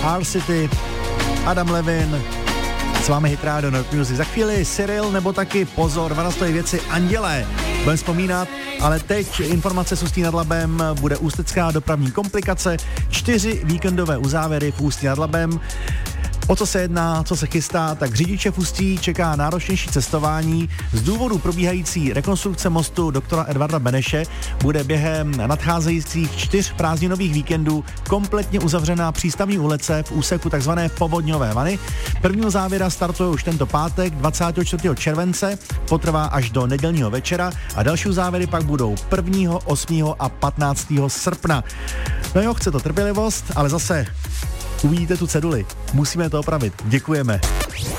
R-City, Adam Levin, s vámi Hit Radio Rock Music. Za chvíli Cyril, nebo taky pozor, Vanastojí věci Andělé. Budeme vzpomínat, ale teď informace s Ústí nad Labem, bude ústecká dopravní komplikace, 4 víkendové uzávěry v Ústí nad Labem. O co se jedná, co se chystá, tak řidiče v Ústí čeká náročnější cestování. Z důvodu probíhající rekonstrukce mostu doktora Edvarda Beneše bude během nadcházejících 4 prázdninových víkendů kompletně uzavřená přístavní ulice v úseku tzv. Povodňové vany. První závěra startuje už tento pátek 24. července, potrvá až do nedělního večera a další závěry pak budou 1., 8. a 15. srpna. No jo, chce to trpělivost, ale zase uvidíte tu ceduli. Musíme to opravit. Děkujeme.